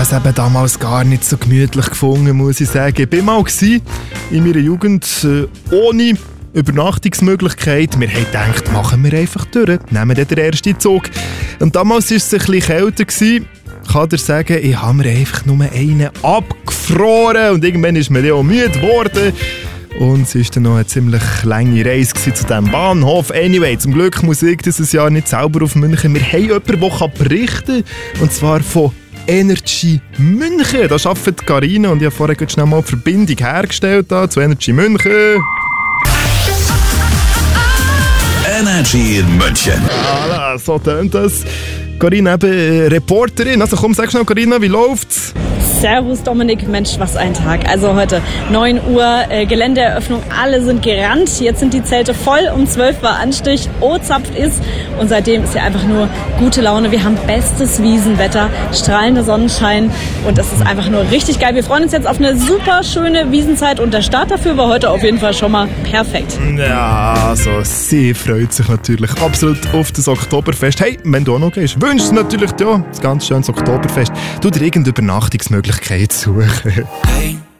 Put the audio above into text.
das eben damals gar nicht so gemütlich gefunden, muss ich sagen. Ich war mal in meiner Jugend ohne Übernachtungsmöglichkeit. Wir haben gedacht, machen wir einfach durch, nehmen dann den ersten Zug. Und damals war es ein bisschen kälter. Ich kann dir sagen, ich habe mir einfach nur einen abgefroren und irgendwann ist mir auch müde geworden. Und es war dann noch eine ziemlich lange Reise zu diesem Bahnhof. Anyway, zum Glück muss ich dieses Jahr nicht selber auf München. Wir haben jemanden, der berichten kann, und zwar von Energy München. Da arbeitet Carina und ich habe vorher schnell mal die Verbindung hergestellt zu Energy München. Energy in München. Voilà, so tönt das. Carina, eben Reporterin. Also komm, sag schnell, Carina, wie läuft's? Servus Dominik, Mensch, was ein Tag. Also heute 9 Uhr, Geländeeröffnung, alle sind gerannt. Jetzt sind die Zelte voll, um 12 war Anstich, zapft ist und seitdem ist ja einfach nur gute Laune. Wir haben bestes Wiesenwetter, strahlender Sonnenschein und das ist einfach nur richtig geil. Wir freuen uns jetzt auf eine super schöne Wiesenzeit und der Start dafür war heute auf jeden Fall schon mal perfekt. Ja, also sie freut sich natürlich absolut auf das Oktoberfest. Hey, wenn du auch noch gehst, wünschst du natürlich ja, ein ganz schönes Oktoberfest. Du dir irgendeine Übernachtungsmöglichkeit suchen. Hey,